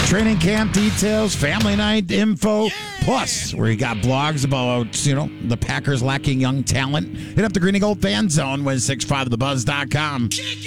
Training camp details, family night info, plus where you got blogs about, the Packers lacking young talent. Hit up the Green and Gold Fan Zone with 650thebuzz.com.